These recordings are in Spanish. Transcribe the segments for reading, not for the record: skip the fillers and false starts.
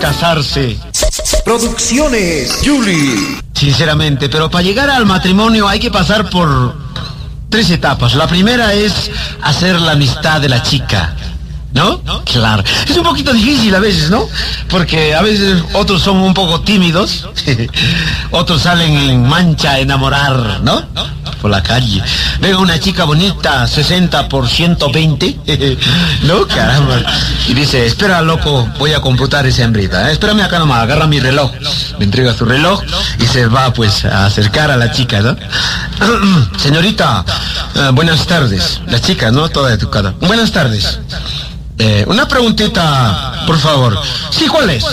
casarse. Producciones Julie. Sinceramente, pero para llegar al matrimonio hay que pasar por 3 etapas. La primera es hacer la amistad de la chica, ¿no? Claro. Es un poquito difícil a veces, ¿no? Porque a veces otros son un poco tímidos, otros salen en mancha a enamorar, ¿no? Por la calle. Venga una chica bonita, 60 por 120, ¿no? Caramba. Y dice, espera, loco, voy a computar esa hembrita, ¿eh? Espérame acá nomás, agarra mi reloj. Me entrega su reloj y se va, pues, a acercar a la chica, ¿no? Señorita, buenas tardes. La chica, ¿no? Toda educada. Buenas tardes. Una preguntita, por favor. Sí, ¿cuál es?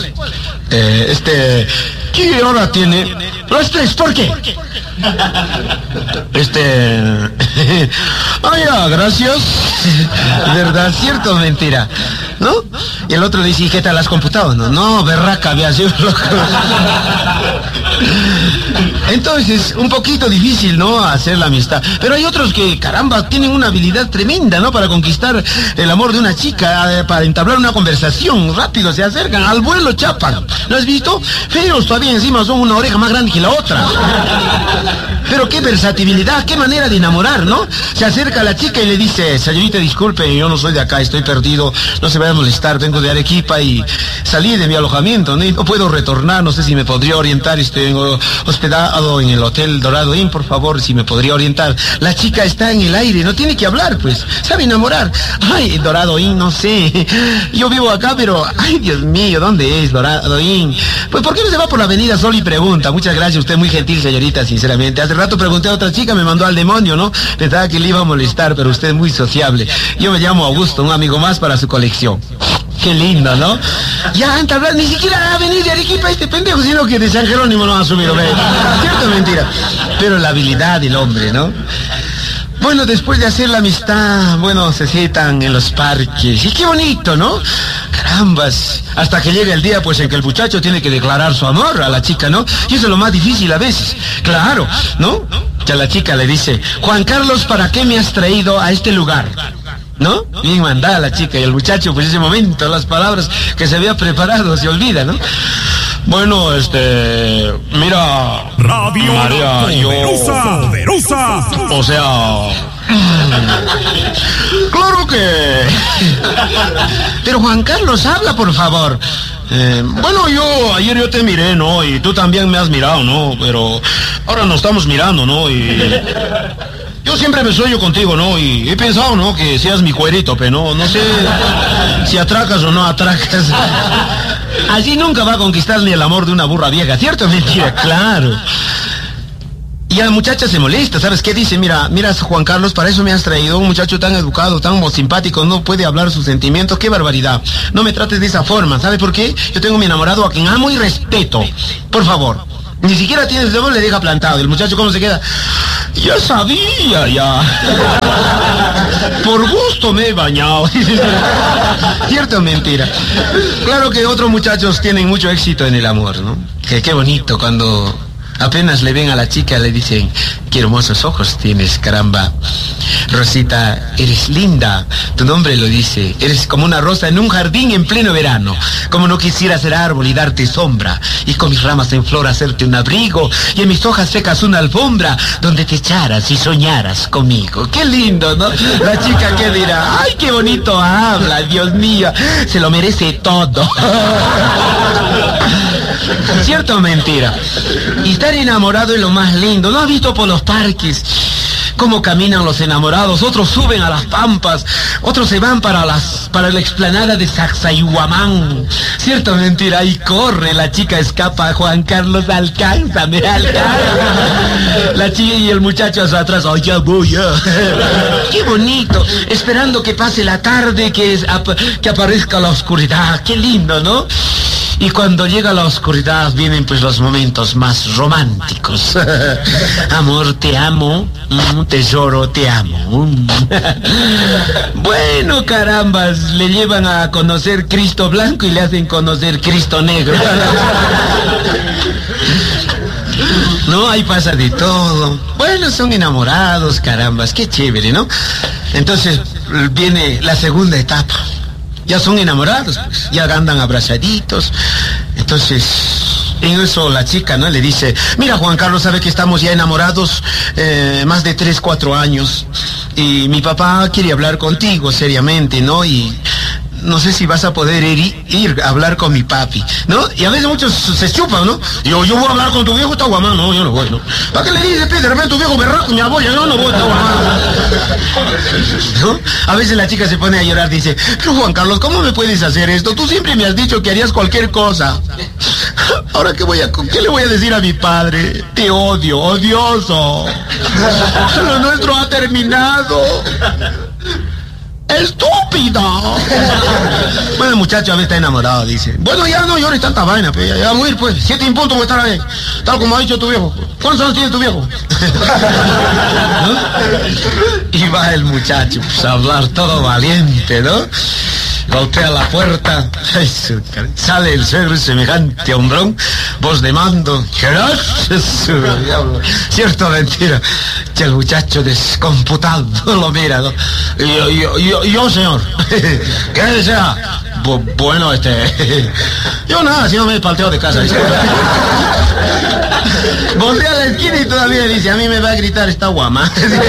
¿Qué hora tiene? Las 3, ¿por qué? Ya, gracias. ¿Verdad? ¿Cierto o mentira? ¿No? Y el otro le dice, ¿y qué tal has computado? No, berraca, había sido loco. Entonces, un poquito difícil, ¿no? Hacer la amistad. Pero hay otros que, caramba, tienen una habilidad tremenda, ¿no? Para conquistar el amor de una chica, para entablar una conversación. Rápido, se acercan, al vuelo chapan. ¿Lo has visto? Feos todavía encima, son una oreja más grande que la otra. Pero qué versatilidad, qué manera de enamorar, ¿no? Se acerca a la chica y le dice, señorita, disculpe, yo no soy de acá, estoy perdido, no se vaya a molestar, vengo de Arequipa y salí de mi alojamiento, ¿no? Y no puedo retornar, no sé si me podría orientar, estoy hospedado en el Hotel Dorado Inn, por favor, si me podría orientar. La chica está en el aire, no tiene que hablar, pues, sabe enamorar. Ay, Dorado Inn, no sé, yo vivo acá, pero, ay, Dios mío, ¿dónde es Dorado Inn? Pues, ¿por qué no se va por la avenida Sol y pregunta? Muchas gracias, usted muy gentil, señorita, sinceramente. Hace rato pregunté a otra chica, me mandó al demonio, ¿no? Pensaba que le iba a molestar, pero usted es muy sociable. Yo me llamo Augusto, un amigo más para su colección. Qué lindo, ¿no? Ya, entablar, ni siquiera va a venir de Arequipa este pendejo, sino que de San Jerónimo no ha subido, ¿ves? ¿Cierto o mentira? Pero la habilidad del hombre, ¿no? Bueno, después de hacer la amistad, bueno, se sientan en los parques. Y qué bonito, ¿no? Carambas. Hasta que llega el día, pues, en que el muchacho tiene que declarar su amor a la chica, ¿no? Y eso es lo más difícil a veces. Claro, ¿no? Que a la chica le dice, Juan Carlos, ¿para qué me has traído a este lugar? ¿No? Bien mandada la chica y el muchacho, pues ese momento, las palabras que se había preparado, se olvida, ¿no? Bueno, mira, Radio María, yo... Poderosa. O sea... Claro que... Pero Juan Carlos, habla, por favor. Bueno, ayer yo te miré, ¿no? Y tú también me has mirado, ¿no? Pero ahora nos estamos mirando, ¿no? Y... Yo siempre me sueño contigo, ¿no? Y he pensado, ¿no? Que seas mi cuerito, pero no sé si atracas o no atracas. Así nunca va a conquistar ni el amor de una burra vieja, ¿cierto o mentira? Claro. Y la muchacha se molesta, ¿sabes qué? Dice, mira, Juan Carlos, para eso me has traído, un muchacho tan educado, tan simpático, no puede hablar sus sentimientos, qué barbaridad. No me trates de esa forma, ¿sabes por qué? Yo tengo a mi enamorado a quien amo y respeto. Por favor. Ni siquiera tienes de le deja plantado. ¿El muchacho cómo se queda? Ya sabía, ya. Por gusto me he bañado. ¿Cierto o mentira? Claro que otros muchachos tienen mucho éxito en el amor, ¿no? Que qué bonito cuando apenas le ven a la chica, le dicen, qué hermosos ojos tienes, caramba. Rosita, eres linda, tu nombre lo dice, eres como una rosa en un jardín en pleno verano, como no quisiera ser árbol y darte sombra, y con mis ramas en flor hacerte un abrigo, y en mis hojas secas una alfombra, donde te echaras y soñaras conmigo. Qué lindo, ¿no? La chica que dirá, ay, qué bonito habla, Dios mío, se lo merece todo. ¿Cierto o mentira? Y estar enamorado es lo más lindo. ¿No has visto por los parques cómo caminan los enamorados? Otros suben a las pampas, otros se van para la explanada de Sacsayhuamán. ¿Cierto o mentira? Y corre, la chica escapa, Juan Carlos, alcánzame. La chica y el muchacho hacia atrás, ay, ya voy, ya. Qué bonito, esperando que pase la tarde, que aparezca la oscuridad. Qué lindo, ¿no? Y cuando llega la oscuridad vienen pues los momentos más románticos. Amor, te amo. Tesoro, te amo. Bueno, carambas, le llevan a conocer Cristo Blanco y le hacen conocer Cristo Negro. No, ahí pasa de todo. Bueno, son enamorados, carambas, qué chévere, ¿no? Entonces viene la segunda etapa. Ya son enamorados, pues, ya andan abrazaditos, Entonces, en eso la chica, ¿no? Le dice, mira, Juan Carlos, sabe que estamos ya enamorados más de 3, 4 años. Y mi papá quiere hablar contigo seriamente, ¿no? Y no sé si vas a poder ir a hablar con mi papi, ¿no? Y a veces muchos se chupan, ¿no? Yo voy a hablar con tu viejo, está guamán, no, yo no voy, ¿no? ¿Para qué le dices, de repente tu viejo berraco, mi abuela, yo no voy, está guamán, ¿no? A veces la chica se pone a llorar, dice, pero Juan Carlos, ¿cómo me puedes hacer esto? Tú siempre me has dicho que harías cualquier cosa. Ahora, ¿qué le voy a decir a mi padre? Te odio, odioso. Lo nuestro ha terminado. ¡Estúpido! Bueno, el muchacho a veces está enamorado, dice. Bueno, ya no llores tanta vaina, pues. Ya vamos a ir, pues. 7 impuntos voy a estar ahí. Tal como ha dicho tu viejo. ¿Cuántos años tiene tu viejo? ¿No? Y va el muchacho, pues, a hablar todo valiente, ¿no? Golpea la puerta. Sale el suegro semejante hombrón. Voz de mando. ¿Cierto o mentira? Que el muchacho descomputado lo mira, ¿no? Yo, señor. ¿Qué desea? Bueno, yo nada, si no me palteo de casa. Voltea a la esquina y todavía dice, a mí me va a gritar esta guama.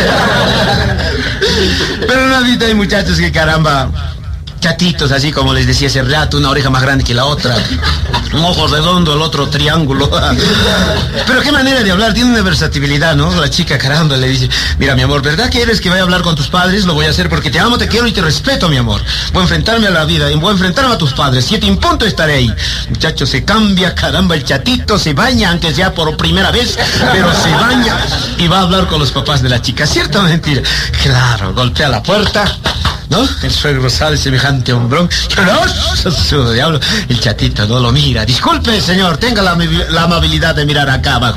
Pero no ahorita hay muchachos que caramba, chatitos, así como les decía hace rato, una oreja más grande que la otra, un ojo redondo, el otro triángulo. Pero qué manera de hablar, tiene una versatilidad, ¿no? La chica, caramba, le dice, mira, mi amor, ¿verdad que quieres que vaya a hablar con tus padres? Lo voy a hacer porque te amo, te quiero y te respeto, mi amor. Voy a enfrentarme a la vida, voy a enfrentarme a tus padres, 7 impuntos estaré ahí. Muchacho se cambia, caramba, el chatito se baña, aunque sea por primera vez, pero se baña y va a hablar con los papás de la chica. ¿Cierto o mentira? Claro, golpea la puerta, ¿no? El suegro sale semejante hombrón. Diablo. El chatito no lo mira. Disculpe, señor, tenga la amabilidad de mirar acá abajo.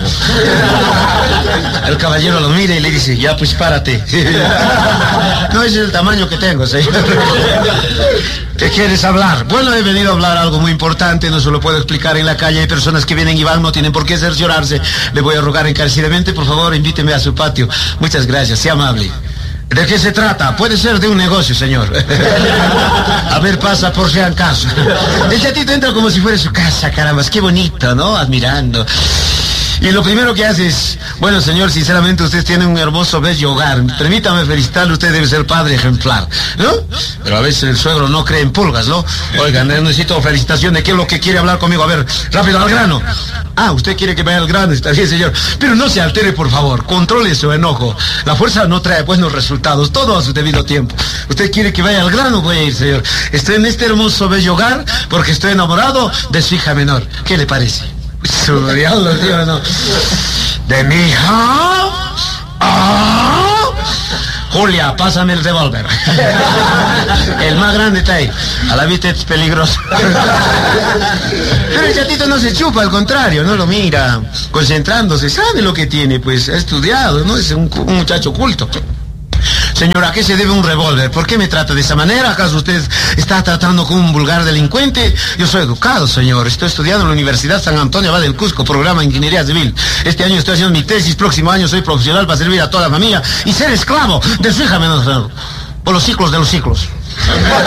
El caballero lo mira y le dice, ya pues párate. No, ese es el tamaño que tengo, señor. ¿Qué quieres hablar? Bueno, he venido a hablar algo muy importante, no se lo puedo explicar en la calle. Hay personas que vienen y van, no tienen por qué cerciorarse. Le voy a rogar encarecidamente, por favor, invíteme a su patio. Muchas gracias, sea amable. ¿De qué se trata? Puede ser de un negocio, señor. A ver, pasa por si acaso. El chatito entra como si fuera su casa, caramba, qué bonito, ¿no? Admirando. Y lo primero que hace es, bueno, señor, sinceramente usted tiene un hermoso bello hogar. Permítame felicitarle, usted debe ser padre ejemplar, ¿no? Pero a veces el suegro no cree en pulgas, ¿no? Oigan, necesito felicitación de qué es lo que quiere hablar conmigo. A ver, rápido, al grano. Ah, usted quiere que vaya al grano, está bien, señor. Pero no se altere, por favor, controle su enojo. La fuerza no trae buenos resultados, todo a su debido tiempo. Usted quiere que vaya al grano, voy a ir, señor. Estoy en este hermoso bello hogar porque estoy enamorado de su hija menor. ¿Qué le parece? Su diablo, tío, no. ¿De mi hija? ¡Ah! Julia, pásame el revólver. El más grande está ahí. A la vista es peligroso. Pero el chatito no se chupa, al contrario, no lo mira, concentrándose, sabe lo que tiene, pues ha estudiado, ¿no? Es un muchacho culto. Señora, ¿a qué se debe un revólver? ¿Por qué me trata de esa manera? ¿Acaso usted está tratando con un vulgar delincuente? Yo soy educado, señor. Estoy estudiando en la Universidad San Antonio Abad del Cusco, programa de Ingeniería Civil. Este año estoy haciendo mi tesis, próximo año soy profesional para servir a toda la familia y ser esclavo de su hija menor, por los ciclos de los ciclos.